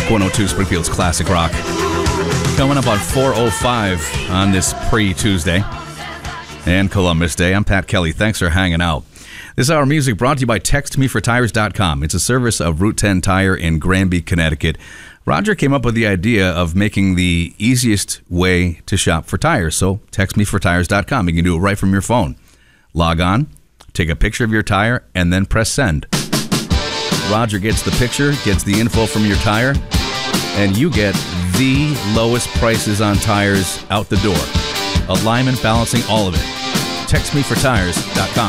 Rock 102, Springfield's Classic Rock. Coming up on 4:05 on this pre-Tuesday and Columbus Day. I'm Pat Kelly. Thanks for hanging out. This hour of music brought to you by TextMeForTires.com. It's a service of Route 10 Tire in Granby, Connecticut. Roger came up with the idea of making the easiest way to shop for tires. So TextMeForTires.com. You can do it right from your phone. Log on, take a picture of your tire, and then press send. Roger gets the picture, gets the info from your tire, and you get the lowest prices on tires out the door. Alignment, balancing, all of it. TextMeForTires.com.